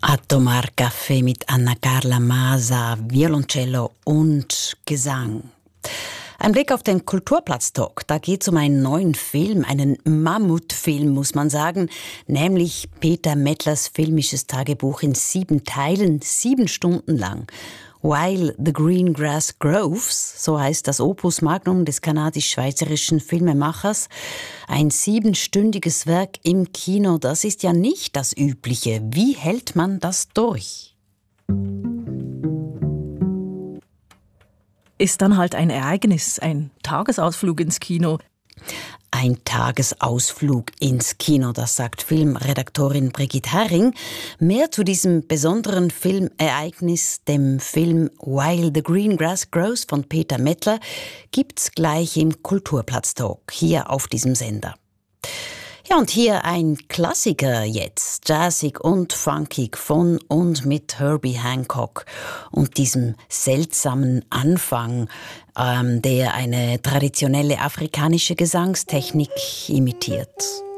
A tomar Kaffee mit Anna Carla Masa, Violoncello und Gesang. Ein Blick auf den Kulturplatz-Talk. Da geht es um einen neuen Film, einen Mammutfilm, muss man sagen, nämlich Peter Mettlers filmisches Tagebuch in 7 Teilen, 7 Stunden lang. While the Green Grass Grows, so heißt das Opus Magnum des kanadisch-schweizerischen Filmemachers. Ein 7-stündiges Werk im Kino, das ist ja nicht das Übliche. Wie hält man das durch? Ist dann halt ein Ereignis, ein Tagesausflug ins Kino. Ein Tagesausflug ins Kino, das sagt Filmredaktorin Brigitte Herring. Mehr zu diesem besonderen Filmereignis, dem Film While the Green Grass Grows von Peter Mettler, gibt's gleich im Kulturplatz-Talk, hier auf diesem Sender. Ja, und hier ein Klassiker jetzt, jazzig und funkig von und mit Herbie Hancock und diesem seltsamen Anfang, der eine traditionelle afrikanische Gesangstechnik imitiert.